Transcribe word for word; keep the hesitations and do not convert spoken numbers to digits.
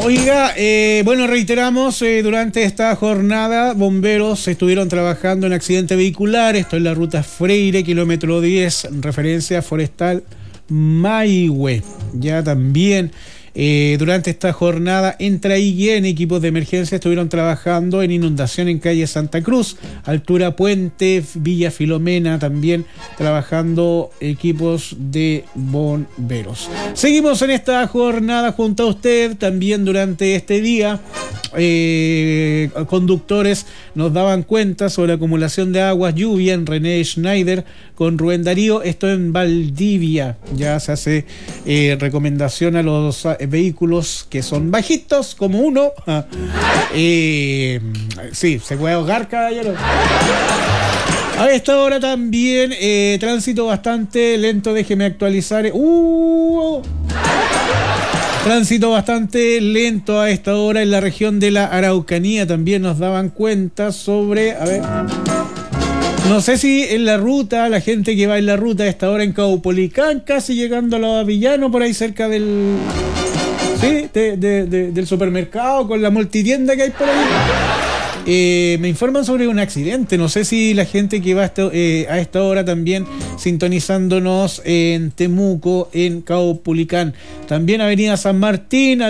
Oiga, eh, bueno, reiteramos, eh, durante esta jornada, bomberos estuvieron trabajando en accidente vehicular. Esto es la ruta Freire, kilómetro diez, referencia forestal Maihue. Ya también, eh, durante esta jornada, en Traiguén, equipos de emergencia estuvieron trabajando en inundación en calle Santa Cruz, altura Puente, Villa Filomena, también trabajando equipos de bomberos. Seguimos en esta jornada junto a usted. También durante este día, eh, conductores nos daban cuenta sobre la acumulación de aguas, lluvia en René Schneider con Rubén Darío, esto en Valdivia. Ya se hace eh, recomendación a los eh, vehículos que son bajitos, como uno. eh, sí, se puede ahogar, caballero. A esta hora también, eh, tránsito bastante lento, déjeme actualizar. Uh, Tránsito bastante lento a esta hora en la región de la Araucanía. También nos daban cuenta sobre, a ver, no sé si en la ruta, la gente que va en la ruta a esta hora en Caupolicán, casi llegando a los Avillanos, por ahí cerca del, sí, de, de, de, del supermercado con la multitienda que hay por ahí. Eh, me informan sobre un accidente. No sé si la gente que va a esta, eh, a esta hora también sintonizándonos en Temuco, en Caupolicán. También Avenida San Martín.